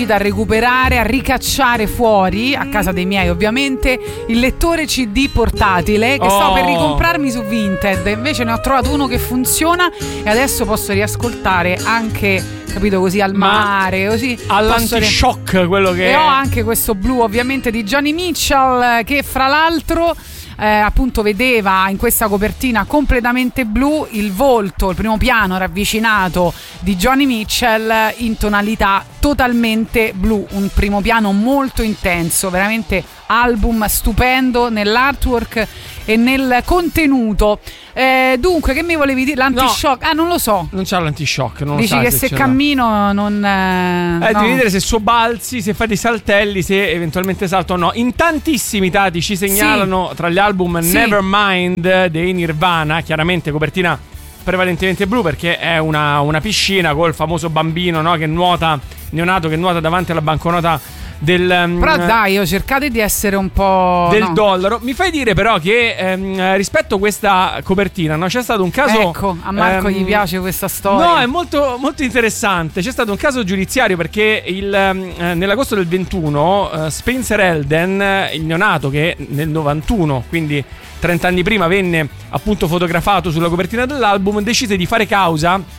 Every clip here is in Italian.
a recuperare, a ricacciare fuori, a casa dei miei ovviamente, il lettore CD portatile che stavo per ricomprarmi su Vinted. Invece ne ho trovato uno che funziona e adesso posso riascoltare anche, capito, così al mare, così all'antishock quello che e ho anche questo blu ovviamente di Joni Mitchell, che fra l'altro appunto vedeva in questa copertina completamente blu il volto, il primo piano ravvicinato di Joni Mitchell in tonalità totalmente blu, un primo piano molto intenso, veramente album stupendo nell'artwork e nel contenuto. Dunque, che mi volevi dire? L'antishock? No, non lo so. Non c'ha l'antishock, non dici lo sai che se cammino non no. Devi vedere se sobbalzi, se fai dei saltelli, se eventualmente salto o no. In tantissimi dati ci segnalano tra gli album Nevermind dei Nirvana, chiaramente copertina prevalentemente blu perché è una piscina col famoso bambino, no, che nuota, neonato che nuota davanti alla banconota però dai, cercate di essere un po' del dollaro. Mi fai dire però che rispetto a questa copertina, no, c'è stato un caso, ecco, a Marco gli piace questa storia. No, è molto, molto interessante. C'è stato un caso giudiziario perché nell'agosto del 21 Spencer Elden, il neonato che nel 91, quindi 30 anni prima, venne appunto fotografato sulla copertina dell'album, decise di fare causa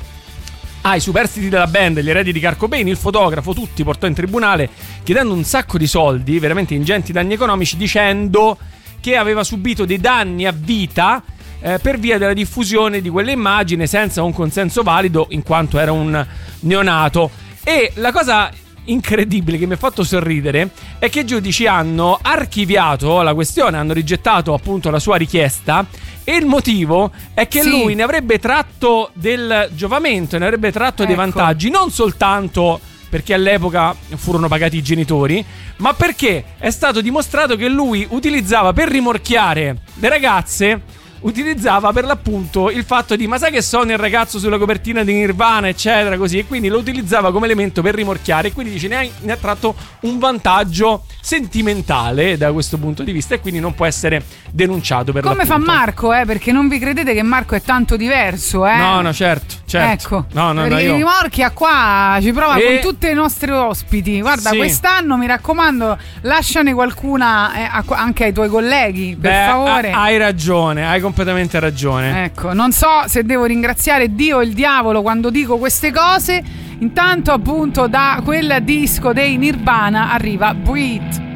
ai superstiti della band, gli eredi di Kurt Cobain, il fotografo, tutti portò in tribunale chiedendo un sacco di soldi, veramente ingenti danni economici, dicendo che aveva subito dei danni a vita per via della diffusione di quelle immagini senza un consenso valido, in quanto era un neonato. E la cosa incredibile che mi ha fatto sorridere è che i giudici hanno archiviato la questione, hanno rigettato appunto la sua richiesta, e il motivo è che lui ne avrebbe tratto del giovamento, ne avrebbe tratto dei vantaggi, non soltanto perché all'epoca furono pagati i genitori, ma perché è stato dimostrato che lui utilizzava per rimorchiare le ragazze, utilizzava per l'appunto il fatto di: ma sai che sono il ragazzo sulla copertina di Nirvana, eccetera, così, e quindi lo utilizzava come elemento per rimorchiare, e quindi dice ne ha tratto un vantaggio sentimentale da questo punto di vista, e quindi non può essere denunciato per come l'appunto. Fa Marco, perché non vi credete che Marco è tanto diverso, No, certo. Ecco, no, i rimorchi a qua ci prova con tutte i nostri ospiti. Guarda, quest'anno mi raccomando, lasciane qualcuna anche ai tuoi colleghi, per favore. Hai ragione, hai completamente ragione. Ecco, non so se devo ringraziare Dio o il diavolo quando dico queste cose. Intanto appunto da quel disco dei Nirvana arriva Breathe.